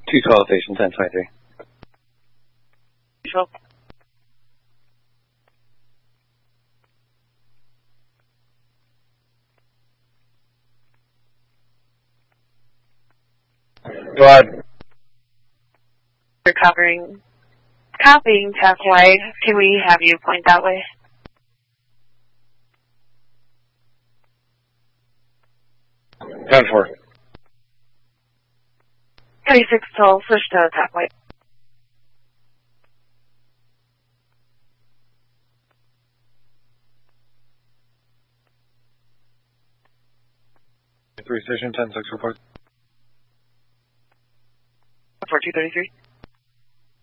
212 station 1023. Sure. Go ahead. You're copying test wide. Can we have you point that way? Ten four. 36 till switch to tap white. Three station 10-6 report. 4233.